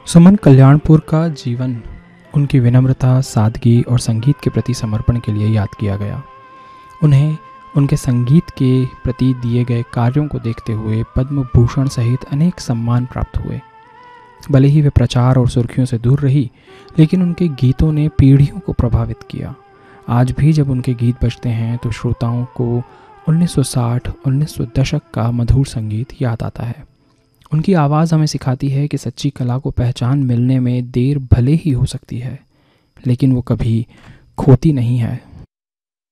सुमन कल्याणपुर का जीवन उनकी विनम्रता, सादगी और संगीत के प्रति समर्पण के लिए याद किया गया। उन्हें उनके संगीत के प्रति दिए गए कार्यों को देखते हुए पद्म भूषण सहित अनेक सम्मान प्राप्त हुए। भले ही वे प्रचार और सुर्खियों से दूर रही, लेकिन उनके गीतों ने पीढ़ियों को प्रभावित किया। आज भी जब उनके गीत बजते हैं तो श्रोताओं को 1960-1900 दशक का मधुर संगीत याद आता है। उनकी आवाज़ हमें सिखाती है कि सच्ची कला को पहचान मिलने में देर भले ही हो सकती है, लेकिन वो कभी खोती नहीं है।